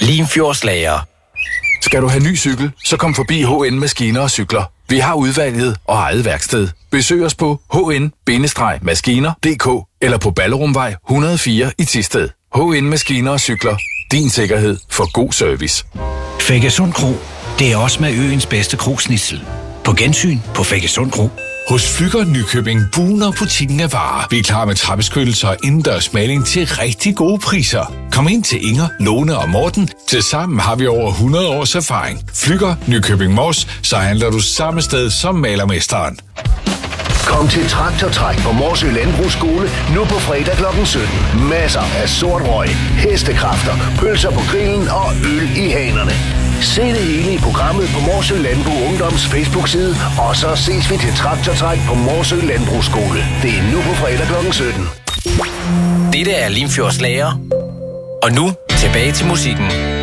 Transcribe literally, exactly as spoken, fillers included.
Limfjordslager. Skal du have ny cykel, så kom forbi H N Maskiner og Cykler. Vi har udvalget og eget værksted. Besøg os på h n maskiner punktum d k eller på Ballerumvej et hundrede og fire i Thisted. H N Maskiner og Cykler. Din sikkerhed for god service. Fækkesund Kro. Det er også med øens bedste krogsnitsel. På gensyn på Fækkesund Kro. Hos Flügger Nykøbing buner butikken af varer. Vi er klar med trappeskyttelser og indendørs maling til rigtig gode priser. Kom ind til Inger, Lone og Morten. Tilsammen har vi over hundrede års erfaring. Flügger Nykøbing Mors, så handler du samme sted som malermesteren. Kom til Traktortræk på Morsø Landbrugsskole nu på fredag klokken sytten. Masser af sort røg, hestekræfter, pølser på grillen og øl i hanerne. Se det hele i programmet på Morsø Landbrug Ungdoms Facebook-side, og så ses vi til Traktortræk på Morsø Landbrugsskole. Det er nu på fredag klokken sytten. Dette er Limfjordslager. Og nu tilbage til musikken.